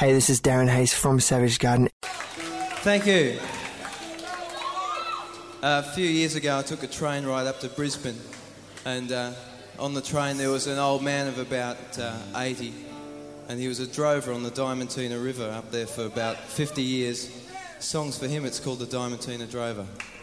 Hey, this is Darren Hayes from Savage Garden. Thank you. A few years ago I took a train ride up to Brisbane, and on the train there was an old man of about 80, and he was a drover on the Diamantina River up there for about 50 years. Songs for him, it's called the Diamantina Drover.